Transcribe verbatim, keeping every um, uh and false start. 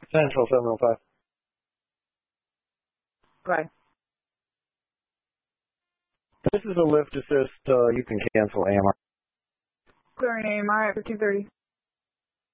Central seven oh five. Bye. This is a lift assist. Uh, you can cancel A M R. Clearing A M R at fifteen thirty.